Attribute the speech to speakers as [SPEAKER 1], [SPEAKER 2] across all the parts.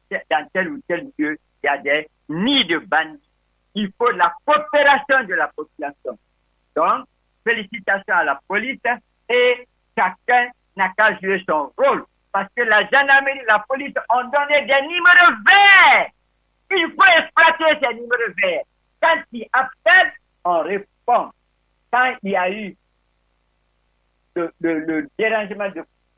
[SPEAKER 1] dans tel ou tel lieu, il y a des nids de bandits. Il faut la coopération de la population. Donc, félicitations à la police et chacun n'a qu'à jouer son rôle. Parce que la gendarmerie, la police ont donné des numéros verts. Il faut exploiter ces numéros verts. Quand ils appellent, on répond. Quand il y a eu le dérangement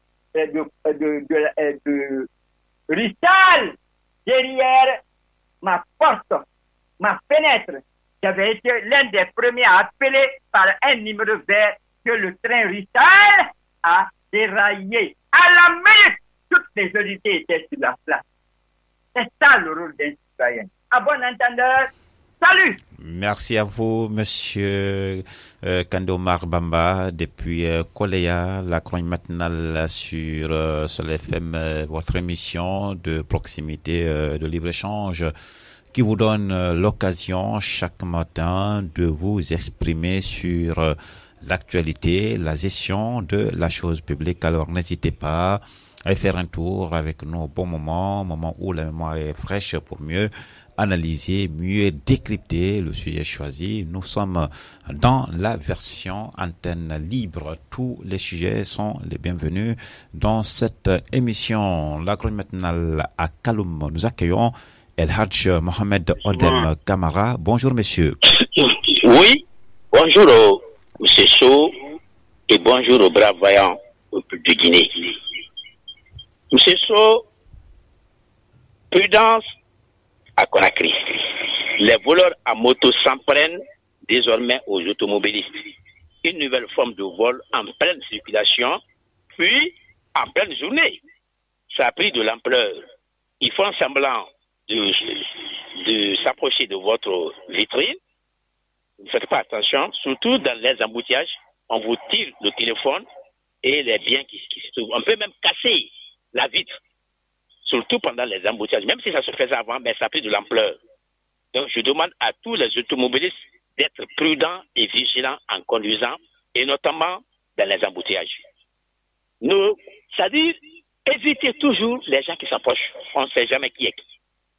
[SPEAKER 1] de Ristal derrière ma porte, ma fenêtre, j'avais été l'un des premiers à appeler par un numéro vert que le train Ristal a déraillé. À la minute, toutes les autorités étaient sur la place. C'est ça le rôle d'un citoyen. À bon entendeur, salut!
[SPEAKER 2] Merci à vous, monsieur Kandomar Bamba, depuis Koleya, la chronique matinale sur FM, votre émission de proximité de libre-échange qui vous donne l'occasion chaque matin de vous exprimer sur l'actualité, la gestion de la chose publique. Alors n'hésitez pas à faire un tour avec nous au bon moment où la mémoire est fraîche pour mieux analyser, mieux décrypter le sujet choisi. Nous sommes dans la version antenne libre. Tous les sujets sont les bienvenus dans cette émission. La chronique matinale à Kaloum. Nous accueillons El Hadj Mohamed Odem Kamara. Bonjour, monsieur.
[SPEAKER 3] Oui, bonjour, monsieur Sow, et bonjour aux braves vaillants au peuple de Guinée. Monsieur Sow, prudence à Conakry. Les voleurs à moto s'en prennent désormais aux automobilistes. Une nouvelle forme de vol en pleine circulation, puis en pleine journée. Ça a pris de l'ampleur. Ils font semblant de s'approcher de votre vitrine. Ne faites pas attention, surtout dans les embouteillages. On vous tire le téléphone et les biens qui se trouvent. On peut même casser la vitre, surtout pendant les embouteillages. Même si ça se faisait avant, mais ça a pris de l'ampleur. Donc, je demande à tous les automobilistes d'être prudents et vigilants en conduisant, et notamment dans les embouteillages. C'est-à-dire, évitez toujours les gens qui s'approchent. On ne sait jamais qui est qui.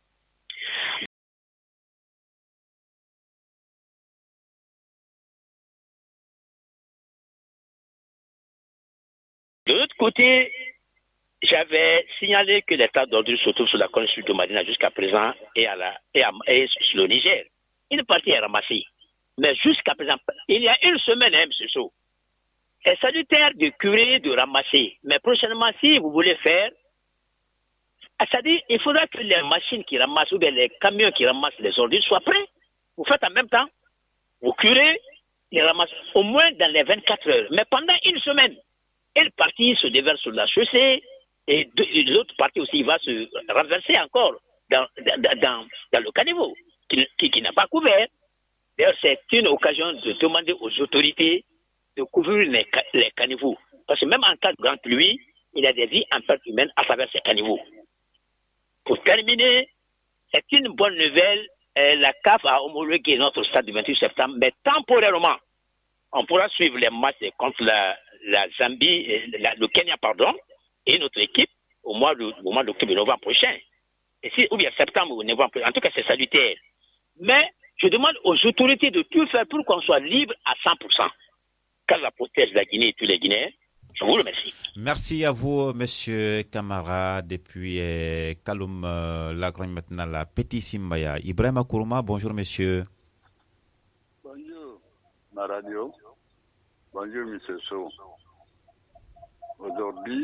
[SPEAKER 3] De l'autre côté, j'avais signalé que l'état d'ordre se trouve sur la côte sud de Madina jusqu'à présent et sur le Niger. Une partie est ramassée. Mais jusqu'à présent, il y a une semaine, M. Sow, c'est salutaire de curer, de ramasser. Mais prochainement, si vous voulez faire, c'est-à-dire, il faudra que les machines qui ramassent ou bien les camions qui ramassent les ordures soient prêts. Vous faites en même temps. Vous curez, ils ramassent au moins dans les 24 heures. Mais pendant une semaine, une partie se déverse sur la chaussée et l'autre partie aussi va se renverser encore dans le caniveau qui n'a pas couvert. D'ailleurs, c'est une occasion de demander aux autorités de couvrir les caniveaux. Parce que même en cas de grande pluie, il y a des vies en perte humaine à travers ces caniveaux. Pour terminer, c'est une bonne nouvelle. La CAF a homologué notre stade du 28 septembre, mais temporairement, on pourra suivre les matchs contre la Zambie, le Kenya, et notre équipe au mois d'octobre et novembre prochain. Ou bien septembre ou novembre prochain. En tout cas, c'est salutaire. Mais je demande aux autorités de tout faire pour qu'on soit libre à 100%. Car la protège la Guinée et tous les Guinéens. Je vous remercie.
[SPEAKER 2] Merci à vous, monsieur Kamara, depuis Kaloum, la grande matinale à Petit Simbaya. Ibrahim Kourouma, bonjour, monsieur.
[SPEAKER 4] Bonjour, ma radio. Bonjour, monsieur Sow. Aujourd'hui,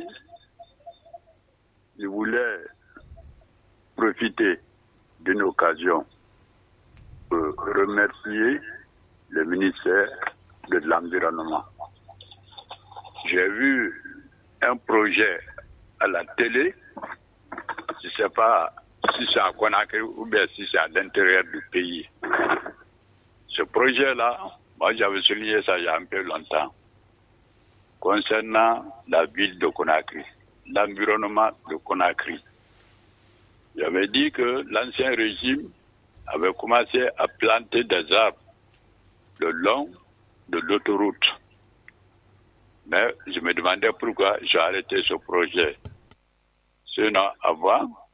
[SPEAKER 4] je voulais profiter d'une occasion pour remercier le ministère de l'Environnement. J'ai vu un projet à la télé, je ne sais pas si c'est à Conakry ou bien si c'est à l'intérieur du pays. Ce projet-là, moi j'avais souligné ça il y a un peu longtemps, concernant la ville de Conakry, l'environnement de Conakry. J'avais dit que l'ancien régime avait commencé à planter des arbres le long de l'autoroute. Mais je me demandais pourquoi j'ai arrêté ce projet. Sinon, avant,